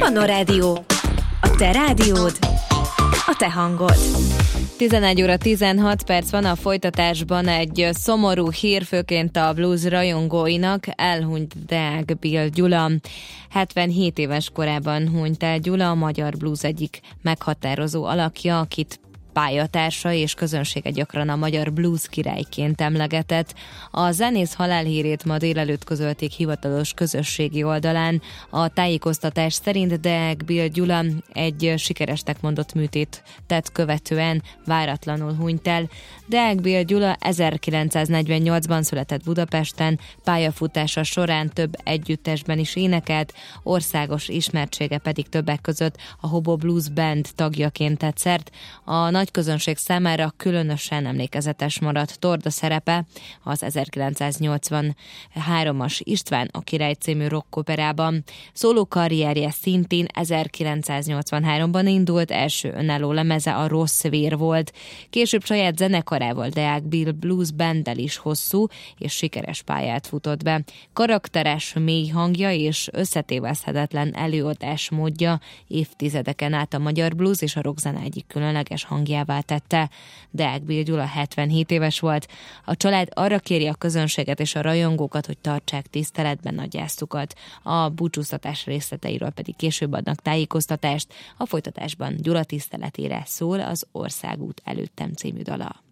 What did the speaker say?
Manna Rádió. A te rádiód, a te hangod. 11 óra 16 perc van, a folytatásban egy szomorú hír, főként a blues rajongóinak. Elhunyt Deák Bill Gyula. 77 éves korában hunyt el Gyula, a magyar blues egyik meghatározó alakja, akit pályatársa és közönsége gyakran a magyar blues királyként emlegetett. A zenész halálhírét ma délelőtt közölték hivatalos közösségi oldalán. A tájékoztatás szerint Deák Bill Gyula egy sikeresnek mondott műtétet követően váratlanul hunyt el. Deák Bill Gyula 1948-ban született Budapesten, pályafutása során több együttesben is énekelt, országos ismertsége pedig többek között a Hobo Blues Band tagjaként tett szert. A nagy közönség számára különösen emlékezetes maradt Torda szerepe az 1983-as István a király című rockoperában. Szóló karrierje szintén 1983-ban indult, első önálló lemeze a Rossz vér volt. Később saját zenekarával, Deák Bill Blues Banddel is hosszú és sikeres pályát futott be. Karakteres, mély hangja és összetéveszthetetlen előadás módja évtizedeken át a magyar blues és a rockzene egyik különleges hangjává tette. Deák Bill Gyula 77 éves volt. A család arra kéri a közönséget és a rajongókat, hogy tartsák tiszteletben nagy gyászukat. A búcsúztatás részleteiről pedig később adnak tájékoztatást. A folytatásban Gyula tiszteletére szól az Országút előttem című dala.